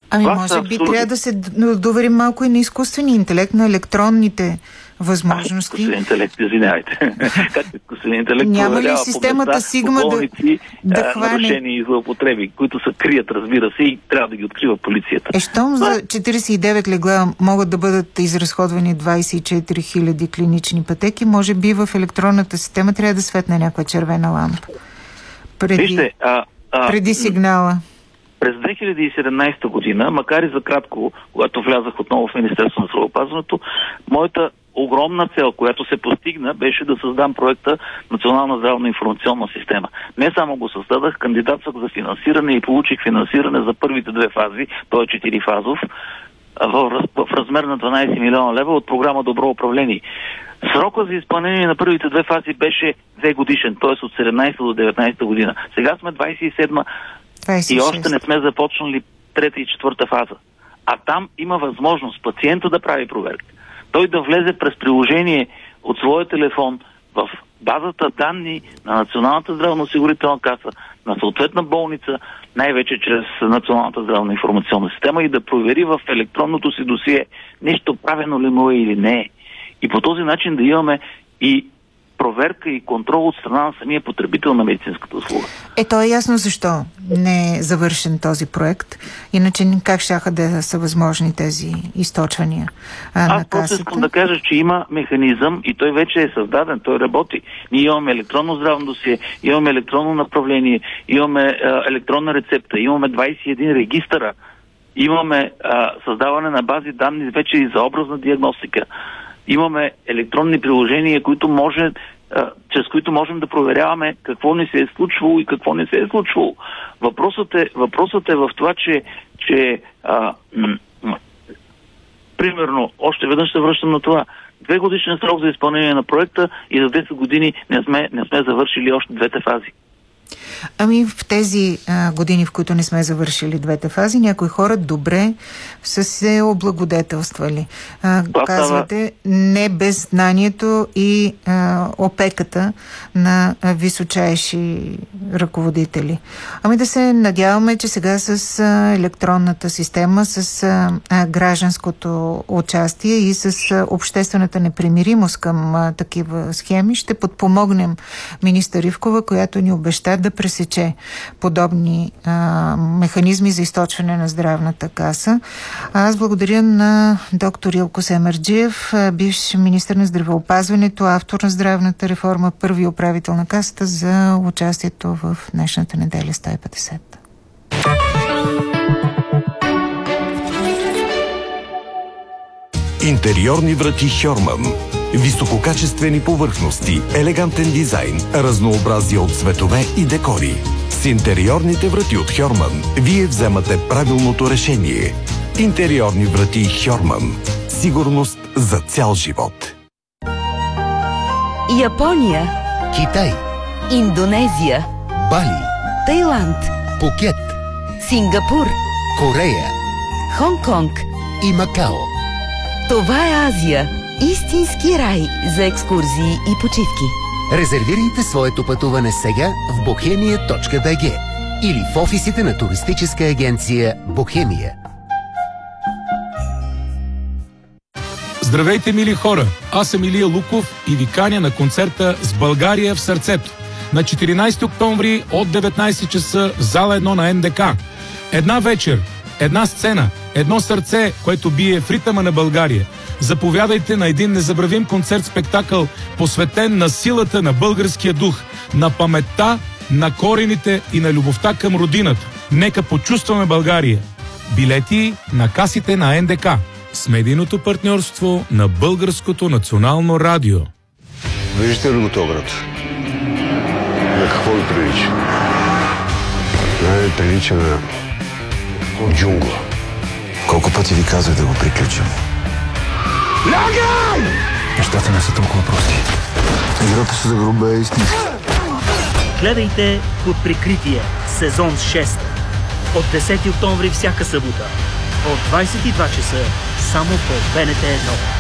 Може би трябва да се доверим малко и на изкуствения интелект, на електронните възможности. Изкуствен интелект, извинявайте. Как изкуствен интелект няма ли системата Сигма да хване нарушения и злоупотреби, които се крият, разбира се, и трябва да ги открива полицията. Щом за 49 легла могат да бъдат изразходвани 24 000 клинични пътеки, може би в електронната система трябва да светне някаква червена лампа. Преди сигнала. През 2017 година, макар и за кратко, когато влязах отново в Министерството на здравеопазването, моята огромна цел, която се постигна, беше да създам проекта Национална здравна информационна система. Не само го създадах, кандидатствах за финансиране и получих финансиране за първите 2 фази, той е 4-фазов, в размер на 12 милиона лева от програма Добро управление. Срока за изпълнение на първите 2 фази беше 2 годишен, т.е. от 17 до 19 година. Сега сме 27 и още не сме започнали 3 и 4 фаза. А там има възможност пациента да прави проверка. Той да влезе през приложение от своя телефон в базата данни на Националната здравноосигурителна каса, на съответна болница, най-вече чрез Националната здравна информационна система, и да провери в електронното си досие нещо правено ли му е или не е. И по този начин да имаме и проверка и контрол от страна на самия потребител на медицинската услуга. То е ясно защо не е завършен този проект. Иначе как щяха да са възможни тези източвания на касата? Аз просто искам да кажа, че има механизъм и той вече е създаден, той работи. Ние имаме електронно здравно досие, имаме електронно направление, имаме електронна рецепта, имаме 21 регистъра, имаме създаване на бази данни вече и за образна диагностика. Имаме електронни приложения, чрез които можем да проверяваме какво не се е случвало и какво не се е случвало. Въпросът е в това, че примерно, още веднъж се връщам на това. 2 годишен срок за изпълнение на проекта и за 10 години не сме завършили още 2 фази. В тези години, в които не сме завършили 2 фази, някои хора добре са се облагодетелствали. Казвате, не без знанието и опеката на височайши ръководители. Да се надяваме, че сега с електронната система, с гражданското участие и с обществената непримиримост към такива схеми ще подпомогнем министър Ивкова, която ни обеща да пресече подобни механизми за източване на здравната каса. Аз благодаря на доктор Илко Семерджиев, бивш министър на здравеопазването, автор на здравната реформа, първи управител на касата, за участието в днешната неделя 150. Интериорни врати Хьорман. Висококачествени повърхности, елегантен дизайн, разнообразие от цветове и декори. С интериорните врати от Хьорман вие вземате правилното решение. Интериорни врати Хьорман. Сигурност за цял живот. Япония, Китай, Индонезия, Бали, Тайланд, Пукет, Сингапур, Корея Хонг-Конг и Макао. Това е Азия. Истински рай за екскурзии и почивки. Резервирайте своето пътуване сега в bohemia.bg или в офисите на туристическа агенция Бохемия. Здравейте, мили хора! Аз съм Илия Луков и ви каня на концерта «С България в сърцето» на 14 октомври от 19 часа в зала 1 на НДК. Една вечер, една сцена, едно сърце, което бие в ритъма на България. Заповядайте на един незабравим концерт-спектакъл, посветен на силата на българския дух, на паметта, на корените и на любовта към родината. Нека почувстваме България. Билети на касите на НДК с медийното партньорство на Българското национално радио. Виждате ли го този град? На какво ви прилича? Прилича на джунгла. Колко пъти ви казах да го приключим? Лягай! Нещата не са толкова прости. Играта се загруба е истинска. Гледайте Под прикритие, сезон 6. От 10 октомври всяка събота. От 22 часа само по БНТ 1.